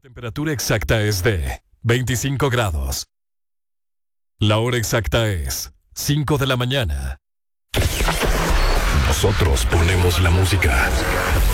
Temperatura exacta es de 25 grados. La hora exacta es 5 de la mañana. Nosotros ponemos la música.